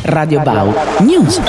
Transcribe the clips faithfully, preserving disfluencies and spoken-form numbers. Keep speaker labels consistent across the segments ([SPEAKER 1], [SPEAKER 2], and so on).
[SPEAKER 1] Radio Bau News.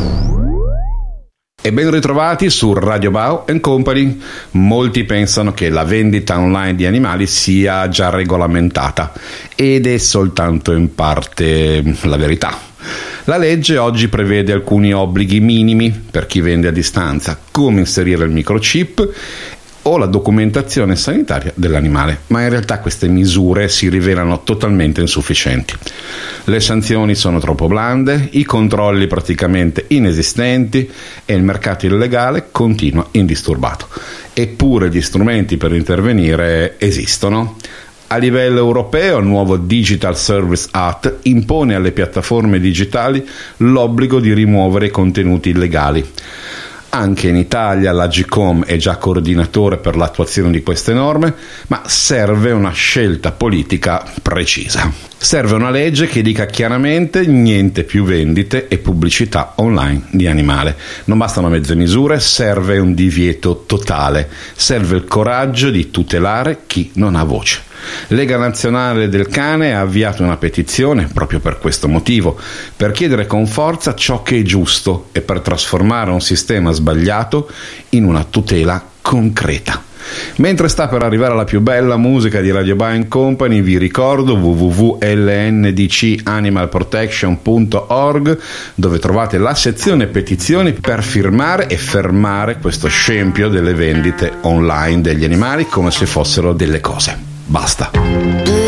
[SPEAKER 2] E ben ritrovati su Radio Bau and Company. Molti pensano che la vendita online di animali sia già regolamentata ed è soltanto in parte la verità. La legge oggi prevede alcuni obblighi minimi per chi vende a distanza, come inserire il microchip o la documentazione sanitaria dell'animale, ma in realtà queste misure si rivelano totalmente insufficienti. Le sanzioni sono troppo blande, i controlli praticamente inesistenti e il mercato illegale continua indisturbato. Eppure gli strumenti per intervenire esistono. A livello europeo, il nuovo Digital Service Act impone alle piattaforme digitali l'obbligo di rimuovere i contenuti illegali. Anche in Italia l'Agcom è già coordinatore per l'attuazione di queste norme, ma serve una scelta politica precisa. Serve una legge che dica chiaramente niente più vendite e pubblicità online di animale. Non bastano mezze misure, serve un divieto totale. Serve il coraggio di tutelare chi non ha voce. Lega Nazionale del Cane ha avviato una petizione proprio per questo motivo, per chiedere con forza ciò che è giusto e per trasformare un sistema sbagliato in una tutela concreta. Mentre sta per arrivare la più bella musica di Radio Bau and Company, vi ricordo w w w punto l n d c animal protection punto org, dove trovate la sezione petizioni per firmare e fermare questo scempio delle vendite online degli animali come se fossero delle cose. Basta.